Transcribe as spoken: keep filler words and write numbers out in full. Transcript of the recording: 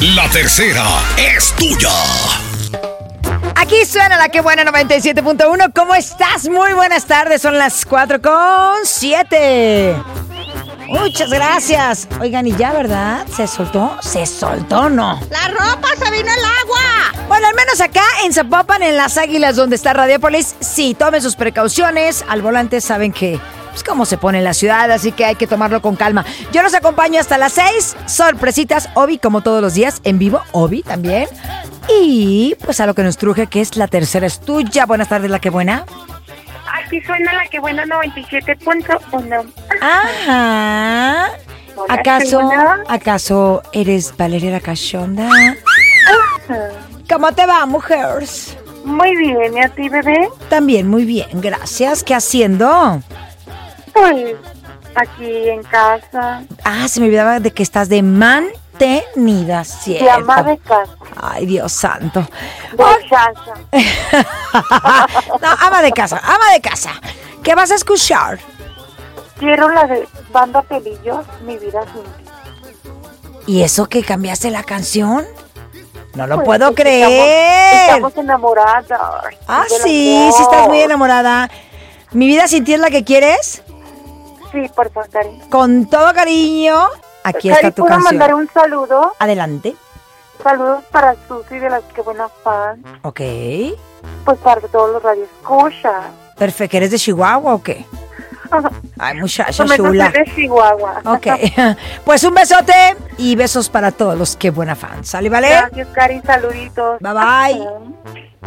La tercera es tuya. Aquí suena la que buena noventa y siete punto uno. ¿Cómo estás? Muy buenas tardes. Son las cuatro con siete. Muchas gracias. Oigan, y ya, ¿verdad? ¿Se soltó? ¿Se soltó no? ¡La ropa se vino el agua! Bueno, al menos acá en Zapopan, en Las Águilas, donde está Radiopolis, sí, tomen sus precauciones. Al volante saben que, pues, cómo se pone en la ciudad, así que hay que tomarlo con calma. Yo los acompaño hasta las seis. Sorpresitas, Obi, como todos los días, en vivo. Obi también. Y, pues, a lo que nos truje, que es la tercera es tuya. Buenas tardes, la que buena. Aquí suena la que buena noventa y siete punto uno. Ajá. Hola, ¿Acaso, señora. acaso eres Valeria la Cachonda? ¿Cómo te va, mujeres? Muy bien, ¿y a ti, bebé? También muy bien, gracias. ¿Qué haciendo? Pues aquí en casa, Ah, se me olvidaba de que estás de mantenida, ¿cierto? de ama de casa, Ay, Dios santo. de chacha. No, ama de casa, ama de casa. ¿Qué vas a escuchar? Quiero la de Banda Pelillos, Mi Vida Sin Ti. ¿Y eso que cambiaste la canción? No lo Pues, puedo es que creer. Estamos, estamos enamoradas. Ah, del sí, amor. sí estás muy enamorada. ¿Mi vida sin ti es la que quieres? Sí, por favor, cariño. Con todo cariño, aquí Cari, está tu ¿puedo canción. mandar un saludo? Adelante. Saludos para Susi de las que buenas fans. Ok. Pues para todos los radioescuchas. Perfecto. ¿Eres de Chihuahua o qué? Ay, muchacha Yo me chula. soy de Chihuahua. Ok. Pues un besote y besos para todos los que buena fans. ¿Sale, vale? Gracias, Cari. Saluditos. Bye, bye.